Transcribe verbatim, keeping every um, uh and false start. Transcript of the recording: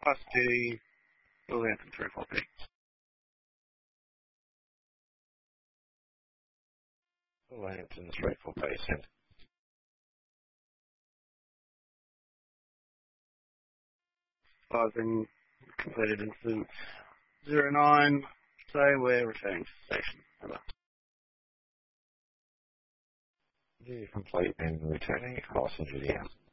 Plus duty, Wolverhampton three four P. Wolverhampton three four P, send. Five been completed incident zero nine, so we're returning to station. Over. Duty complete and returning, cross and duty out.